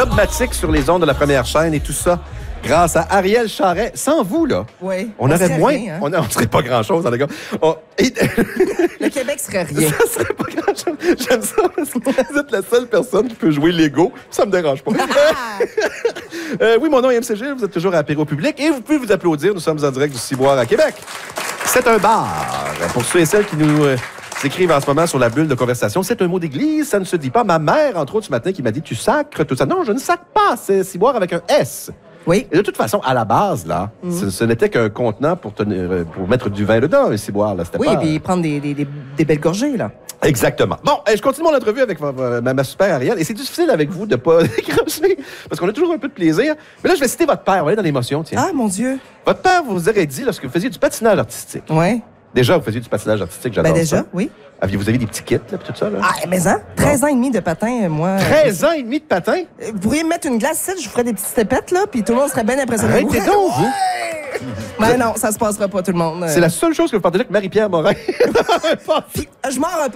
Dogmatique sur les ondes de la première chaîne et tout ça grâce à Ariel Charret. Sans vous, là, on aurait moins... Rien, hein? On ne serait pas grand-chose, les gars. Le Québec serait rien. Ça serait pas grand-chose. J'aime ça parce que vous êtes la seule personne qui peut jouer Lego. Ça me dérange pas. Oui, mon nom est MCG. Vous êtes toujours à l'apéro public et vous pouvez vous applaudir. Nous sommes en direct du Ciboire à Québec. C'est un bar. Pour ceux et celles qui nous... s'écrivent en ce moment sur la bulle de conversation. C'est un mot d'église, ça ne se dit pas. Ma mère, entre autres, ce matin, qui m'a dit « Tu sacres tout ça ». Non, je ne sacre pas. C'est ciboire avec un S. Oui. Et de toute façon, à la base, là, ce n'était qu'un contenant pour mettre du vin dedans, un ciboire. Là. Oui, puis prendre des belles gorgées, là. Exactement. Bon, je continue mon entrevue avec ma super Ariel. Et c'est difficile avec vous de ne pas décrocher, parce qu'on a toujours un peu de plaisir. Mais là, je vais citer votre père. On va aller dans l'émotion, tiens. Ah, mon Dieu. Votre père vous aurait dit, lorsque vous faisiez du patinage artistique. Oui. Déjà, vous faisiez du patinage artistique, j'adore ça. Déjà, oui. Vous aviez des petits kits, là, puis tout ça, là? Ah, mais ça, 13 ans et demi de patin, moi. 13 ans et demi de patin? Vous pourriez me mettre une glace ici, je vous ferais des petites stepettes, là, puis tout le monde serait bien impressionné. Arrêtez donc, vous! Mais non, ça se passera pas, tout le monde. C'est la seule chose que vous partagez avec Marie-Pierre Morin. Puis, je mords un peu.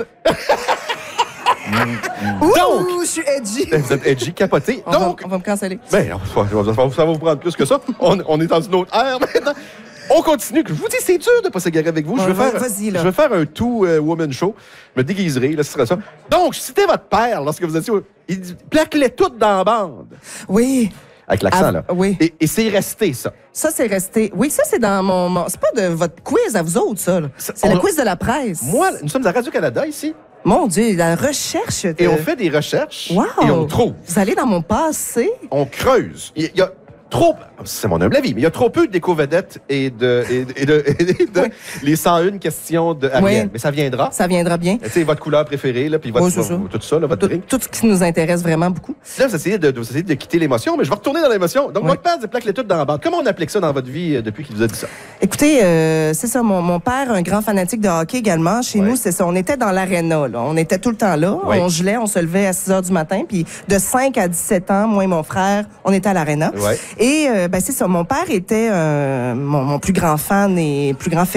Donc, je suis edgy. Vous êtes edgy, capoté. Donc, on va me canceller. Ben, ça va vous prendre plus que ça. On est dans une autre ère maintenant. On continue. Je vous dis, c'est dur de ne pas s'égarer avec vous. Je veux faire un two-woman show. Je me déguiserai, là, ce sera ça. Donc, je citais votre père lorsque vous étiez... Il dit, plaque-les toutes dans la bande. Oui. Avec l'accent, là. Oui. Et c'est resté, ça. Ça, c'est resté. Oui, ça, c'est dans mon... C'est pas de votre quiz à vous autres, ça. C'est le quiz de la presse. Moi, nous sommes à Radio-Canada, ici. Mon Dieu, la recherche. Et on fait des recherches. Wow. Et on trouve. Vous allez dans mon passé. On creuse. Il y a trop... C'est mon humble avis, mais il y a trop peu d'éco-vedettes et de oui. les 101 questions de Ariel. Oui. Mais ça viendra. Ça viendra bien. Tu sais, votre couleur préférée, là, puis tout ça, là, votre drink. Tout ce qui nous intéresse vraiment beaucoup. Là, vous essayez de quitter l'émotion, mais je vais retourner dans l'émotion. Donc, votre père plaque les toutes dans la bande. Comment on applique ça dans votre vie depuis qu'il vous a dit ça? Écoutez, c'est ça, mon père, un grand fanatique de hockey également. Chez nous, c'est ça. On était dans l'aréna, là. On était tout le temps là. On gelait, on se levait à 6 h du matin. Puis de 5 à 17 ans, moi et mon frère, on était à l'aréna. Et, c'est ça. Mon père était mon plus grand fan et plus grand